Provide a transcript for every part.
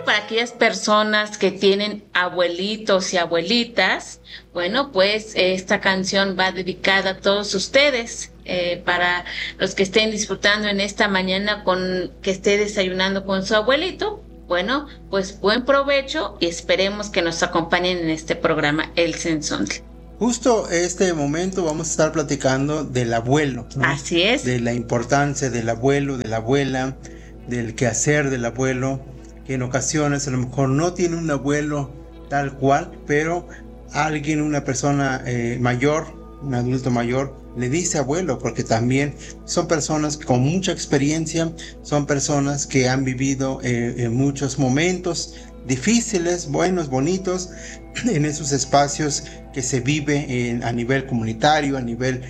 Pero para aquellas personas que tienen abuelitos y abuelitas, bueno, pues esta canción va dedicada a todos ustedes. Para los que estén disfrutando en esta mañana que esté desayunando con su abuelito, bueno, pues buen provecho y esperemos que nos acompañen en este programa El Sensontle. Justo este momento vamos a estar platicando del abuelo, ¿no? Así es. De la importancia del abuelo, de la abuela, del quehacer del abuelo, que en ocasiones a lo mejor no tiene un abuelo tal cual, pero alguien, una persona mayor, un adulto mayor, le dice abuelo, porque también son personas con mucha experiencia, son personas que han vivido en muchos momentos difíciles, buenos, bonitos, en esos espacios que se vive a nivel comunitario, a nivel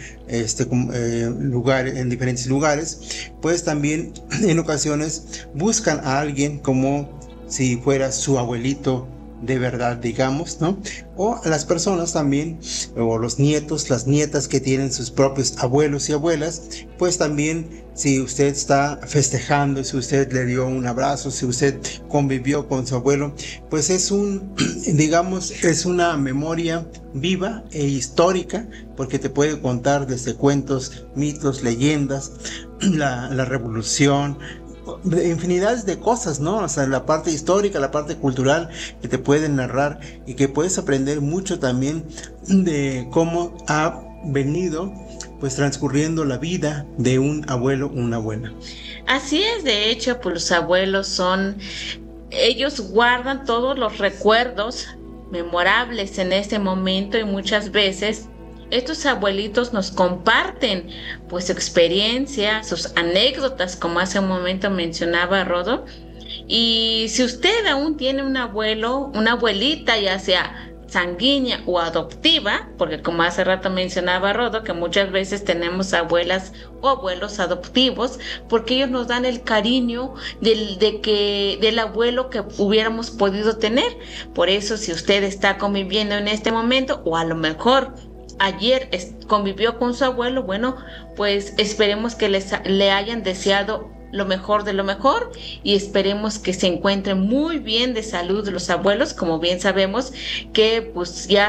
en diferentes lugares, pues también en ocasiones buscan a alguien como si fuera su abuelito de verdad, digamos, ¿no? O las personas también, o los nietos, las nietas que tienen sus propios abuelos y abuelas, pues también si usted está festejando, si usted le dio un abrazo, si usted convivió con su abuelo, pues es digamos, es una memoria viva e histórica, porque te puede contar desde cuentos, mitos, leyendas, la revolución, de infinidades de cosas, ¿no? O sea, la parte histórica, la parte cultural que te pueden narrar y que puedes aprender mucho también de cómo ha venido pues transcurriendo la vida de un abuelo o una abuela. Así es, de hecho, pues los abuelos ellos guardan todos los recuerdos memorables en ese momento y muchas veces estos abuelitos nos comparten pues su experiencia, sus anécdotas, como hace un momento mencionaba Rodo. Y si usted aún tiene un abuelo, una abuelita, ya sea sanguínea o adoptiva, porque como hace rato mencionaba Rodo, que muchas veces tenemos abuelas o abuelos adoptivos, porque ellos nos dan el cariño del abuelo que hubiéramos podido tener. Por eso, si usted está conviviendo en este momento, o a lo mejor ayer convivió con su abuelo, bueno, pues esperemos que le hayan deseado lo mejor de lo mejor y esperemos que se encuentren muy bien de salud los abuelos. Como bien sabemos que pues ya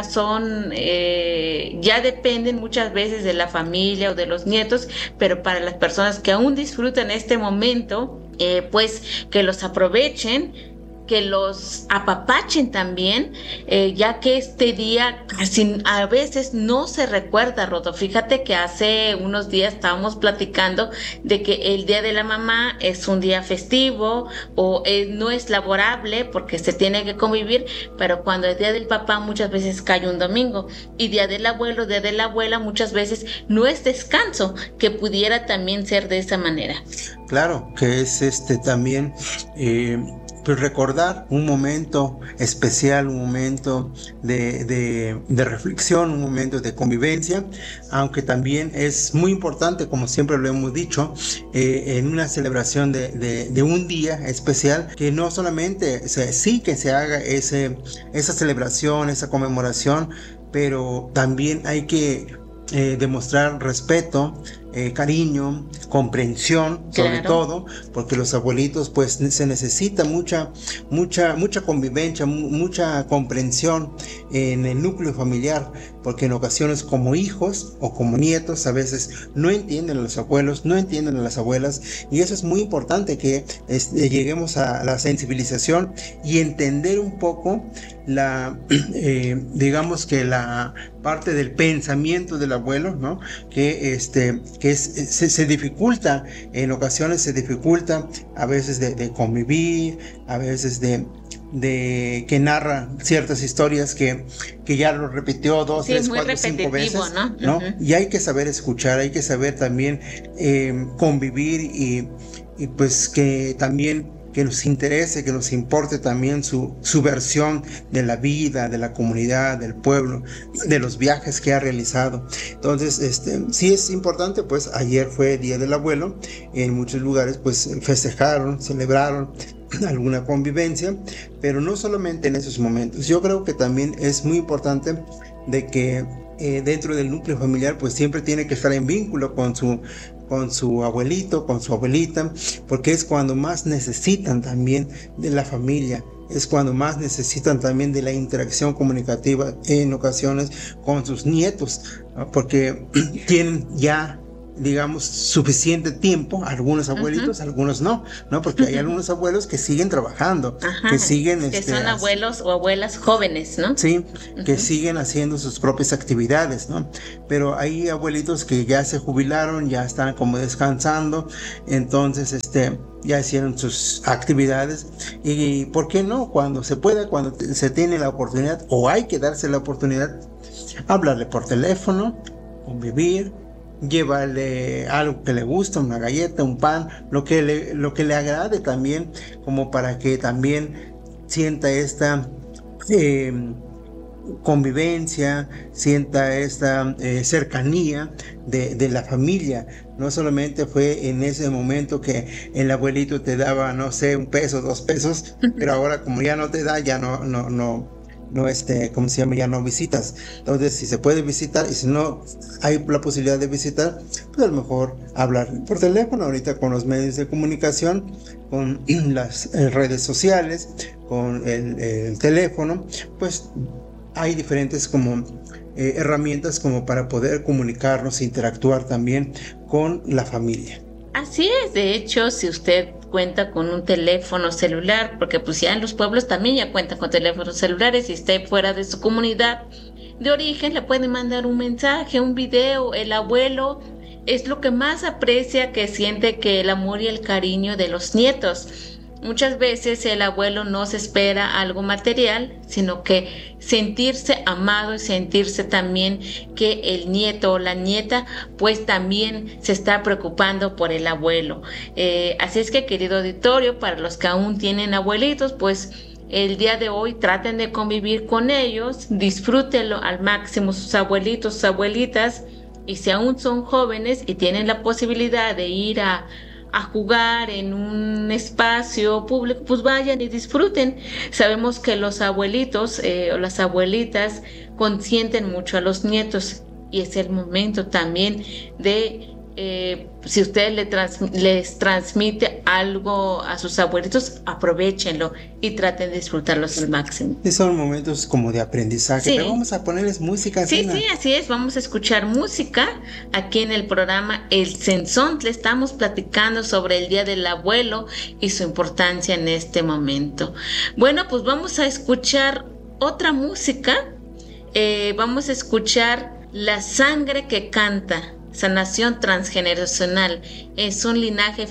dependen muchas veces de la familia o de los nietos, pero para las personas que aún disfrutan este momento, pues que los aprovechen, que los apapachen también, ya que este día casi a veces no se recuerda, Rodo. Fíjate que hace unos días estábamos platicando de que el Día de la Mamá es un día festivo o no es laborable porque se tiene que convivir, pero cuando es Día del Papá muchas veces cae un domingo, y Día del Abuelo, Día de la Abuela muchas veces no es descanso, que pudiera también ser de esa manera. Claro, que es también pues recordar un momento especial, un momento de reflexión, un momento de convivencia, aunque también es muy importante, como siempre lo hemos dicho, en una celebración de un día especial, que no solamente, sí que se haga esa celebración, esa conmemoración, pero también hay que demostrar respeto, cariño, comprensión, sobre todo, porque los abuelitos pues se necesita mucha convivencia, mucha comprensión en el núcleo familiar, porque en ocasiones como hijos o como nietos a veces no entienden a los abuelos, no entienden a las abuelas, y eso es muy importante, que lleguemos a la sensibilización y entender un poco digamos que la parte del pensamiento del abuelo, ¿no? Que se dificulta, en ocasiones se dificulta a veces de convivir, a veces de que narra ciertas historias que ya lo repitió 2, 3, 4, 5 veces, ¿no? Uh-huh. Y hay que saber escuchar, hay que saber también convivir y pues que también que nos interese, que nos importe también su versión de la vida, de la comunidad, del pueblo, de los viajes que ha realizado. Entonces, sí es importante, pues ayer fue Día del Abuelo, en muchos lugares pues festejaron, celebraron alguna convivencia, pero no solamente en esos momentos. Yo creo que también es muy importante de que dentro del núcleo familiar pues siempre tiene que estar en vínculo con con su abuelito, con su abuelita, porque es cuando más necesitan también de la familia. Es cuando más necesitan también de la interacción comunicativa en ocasiones con sus nietos, ¿no? Porque tienen ya, digamos, suficiente tiempo, algunos abuelitos, algunos no, porque hay algunos abuelos que siguen trabajando, que siguen... que son abuelos o abuelas jóvenes, ¿no? Sí, que siguen haciendo sus propias actividades, ¿no? Pero hay abuelitos que ya se jubilaron, ya están como descansando, entonces, ya hicieron sus actividades y ¿por qué no? Cuando se pueda, cuando se tiene la oportunidad o hay que darse la oportunidad, hablarle por teléfono, convivir, llevarle algo que le gusta, una galleta, un pan, lo que le agrade también, como para que también sienta esta convivencia, sienta esta cercanía de la familia. No solamente fue en ese momento que el abuelito te daba, no sé, $1, $2, pero ahora como ya no te da, ya no, ¿cómo se llama? Ya no visitas. Entonces, si se puede visitar y si no hay la posibilidad de visitar, pues a lo mejor hablar por teléfono, ahorita con los medios de comunicación, con las redes sociales, con el teléfono, pues hay diferentes como herramientas como para poder comunicarnos e interactuar también con la familia. Así es, de hecho, si usted cuenta con un teléfono celular, porque pues ya en los pueblos también ya cuentan con teléfonos celulares, y esté fuera de su comunidad de origen, le puede mandar un mensaje, un video. El abuelo es lo que más aprecia, que siente que el amor y el cariño de los nietos. Muchas veces el abuelo no se espera algo material, sino que sentirse amado y sentirse también que el nieto o la nieta pues también se está preocupando por el abuelo. Así es que, querido auditorio, para los que aún tienen abuelitos, pues el día de hoy traten de convivir con ellos, disfrútenlo al máximo sus abuelitos, sus abuelitas, y si aún son jóvenes y tienen la posibilidad de ir a jugar en un espacio público, pues vayan y disfruten. Sabemos que los abuelitos o las abuelitas consienten mucho a los nietos, y es el momento también de, si usted les transmite algo a sus abuelitos, aprovechenlo y traten de disfrutarlos al máximo. Y son momentos como de aprendizaje, pero vamos a ponerles música. Sí, así es, vamos a escuchar música aquí en el programa El Sensontle. Estamos platicando sobre el Día del Abuelo y su importancia en este momento. Bueno, pues vamos a escuchar otra música. Vamos a escuchar La Sangre que Canta, Sanación Transgeneracional. Es un linaje